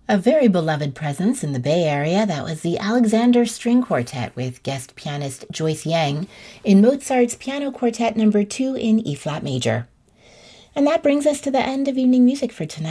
A very beloved presence in the Bay Area, that was the Alexander String Quartet with guest pianist Joyce Yang in Mozart's Piano Quartet No. 2 in E-flat major. And that brings us to the end of evening music for tonight.